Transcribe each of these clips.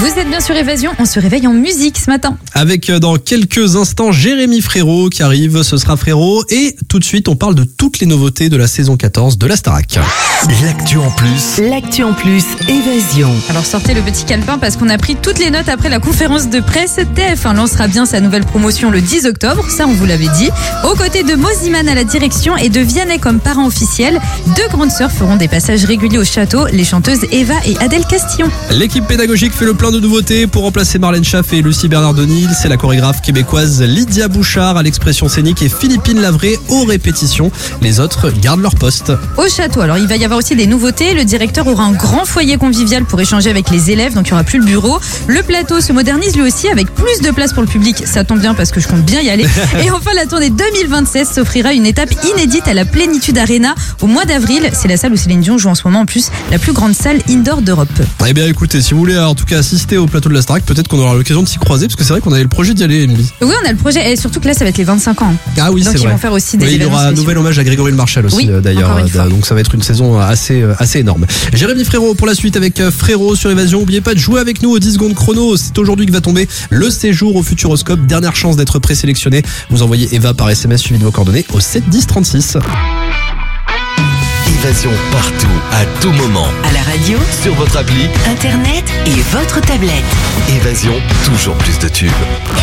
Vous êtes bien sur Évasion, on se réveille en musique ce matin. Avec dans quelques instants Jérémy Frérot qui arrive, ce sera Frérot. Et tout de suite on parle de toutes les nouveautés de la saison 14 de la Starac. L'actu en plus, Évasion. Alors sortez le petit calepin parce qu'on a pris toutes les notes après la conférence de presse. TF1 lancera bien sa nouvelle promotion le 10 octobre, ça on vous l'avait dit. Aux côtés de Moziman à la direction et de Vianney comme parrain officiel, deux grandes sœurs feront des passages réguliers au château, les chanteuses Eva et Adèle Castillon. L'équipe pédagogique fait le plein de nouveautés pour remplacer Marlène Schaff et Lucie Bernardoni. C'est la chorégraphe québécoise Lydia Bouchard à l'expression scénique et Philippine Lavray aux répétitions. Les autres gardent leur poste. Au château, alors il va y avoir aussi des nouveautés. Le directeur aura un grand foyer convivial pour échanger avec les élèves, donc il n'y aura plus le bureau. Le plateau se modernise lui aussi avec plus de place pour le public. Ça tombe bien parce que je compte bien y aller. Et enfin, la tournée 2026 s'offrira une étape inédite à la Plénitude Arena au mois d'avril. C'est la salle où Céline Dion joue en ce moment en plus, la plus grande salle indoor d'Europe. Eh bien écoutez, si vous voulez en tout cas assister au plateau de la Starac, peut-être qu'on aura l'occasion de s'y croiser, parce que c'est vrai qu'on avait le projet d'y aller, Émilie. Oui, on a le projet, et surtout que là ça va être les 25 ans. Ah oui, donc c'est ils vrai. vont faire aussi des il y événements aura un spéciaux. nouvel hommage à Grégory Le Marchal aussi, Oui, d'ailleurs. encore une fois. Donc ça va être une saison assez énorme. Jérémy Frérot pour la suite avec Frérot sur Évasion. N'oubliez pas de jouer avec nous aux 10 secondes chrono. C'est aujourd'hui que va tomber le séjour au Futuroscope. Dernière chance d'être présélectionné. Vous envoyez Eva par SMS suivi de vos coordonnées au 7 10 36. Évasion partout, à tout moment. À la radio, Sur votre appli, internet et votre tablette. Évasion, toujours plus de tubes.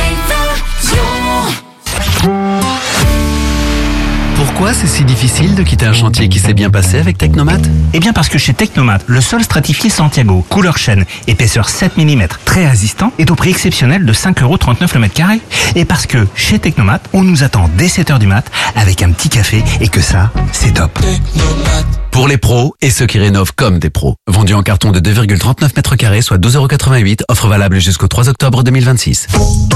Pourquoi c'est si difficile de quitter un chantier qui s'est bien passé avec Technomat ? Eh bien parce que chez Technomat, le sol stratifié Santiago, couleur chêne, épaisseur 7 mm, très résistant, est au prix exceptionnel de 5,39€ le mètre carré. Et parce que chez Technomat, on nous attend dès 7h du mat avec un petit café et que ça, c'est top. Pour les pros et ceux qui rénovent comme des pros. Vendu en carton de 2,39 mètres carrés, soit 12,88€, offre valable jusqu'au 3 octobre 2026.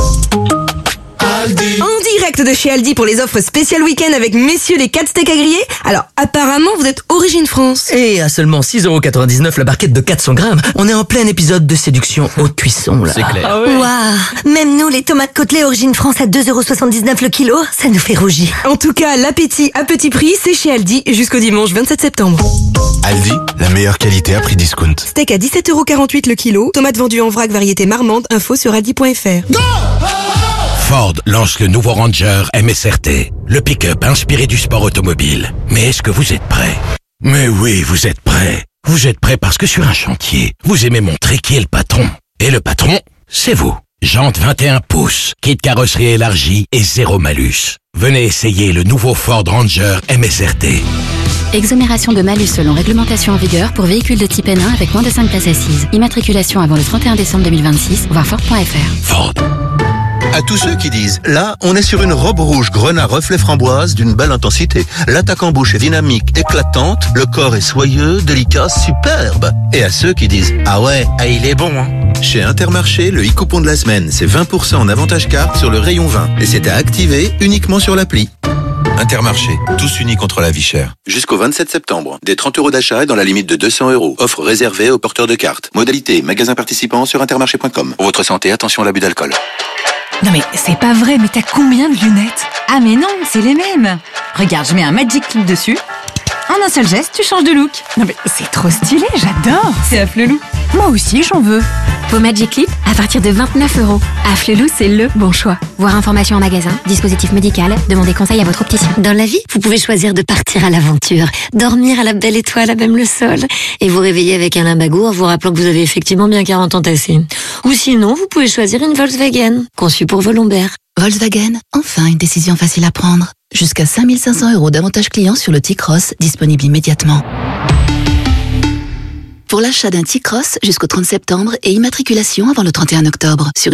En direct de chez Aldi pour les offres spéciales week-end avec messieurs les 4 steaks à griller. Alors, apparemment, vous êtes origine France. Et à seulement 6,99€ la barquette de 400 grammes, on est en plein épisode de séduction haute cuisson, là. C'est clair. Waouh, même nous les tomates côtelées origine France à 2,79€ le kilo, ça nous fait rougir. En tout cas, l'appétit à petit prix, c'est chez Aldi jusqu'au dimanche 27 septembre. Aldi, la meilleure qualité à prix discount. Steak à 17,48€ le kilo, tomates vendues en vrac variété marmande, info sur aldi.fr. Ford lance le nouveau Ranger MSRT, le pick-up inspiré du sport automobile. Mais est-ce que vous êtes prêts ? Mais oui, vous êtes prêts. Vous êtes prêts parce que sur un chantier, vous aimez montrer qui est le patron. Et le patron, c'est vous. Jantes 21 pouces, kit carrosserie élargie et zéro malus. Venez essayer le nouveau Ford Ranger MSRT. Exonération de malus selon réglementation en vigueur pour véhicules de type N1 avec moins de 5 places assises. Immatriculation avant le 31 décembre 2026, voir Ford.fr. Ford. À tous ceux qui disent, là, on est sur une robe rouge grenat reflet framboise d'une belle intensité. L'attaque en bouche est dynamique, éclatante, le corps est soyeux, délicat, superbe. Et à ceux qui disent, ah ouais, il est bon, hein. Chez Intermarché, le e-coupon de la semaine, c'est 20% en avantage carte sur le rayon 20. Et c'est à activer uniquement sur l'appli. Intermarché, tous unis contre la vie chère. Jusqu'au 27 septembre, des 30€ d'achat et dans la limite de 200€. Offre réservée aux porteurs de cartes. Modalité, magasin participant sur intermarché.com. Pour votre santé, attention à l'abus d'alcool. Non mais c'est pas vrai, mais t'as combien de lunettes? Ah mais non, c'est les mêmes. Regarde, je mets un Magic Clip dessus. En un seul geste, tu changes de look. Non mais c'est trop stylé, j'adore. C'est Afflelou. Moi aussi, j'en veux. Vos Magic Clip à partir de 29€. Afflelou, c'est le bon choix. Voir information en magasin, dispositif médical, demandez conseil à votre opticien. Dans la vie, vous pouvez choisir de partir à l'aventure, dormir à la belle étoile à même le sol, et vous réveiller avec un limbago en vous rappelant que vous avez effectivement bien 40 ans tassés. Ou sinon, vous pouvez choisir une Volkswagen, conçue pour vos lombaires. Volkswagen, enfin une décision facile à prendre. Jusqu'à 5 500€ d'avantages clients sur le T-Cross, disponible immédiatement. Pour l'achat d'un T-Cross jusqu'au 30 septembre et immatriculation avant le 31 octobre. Sur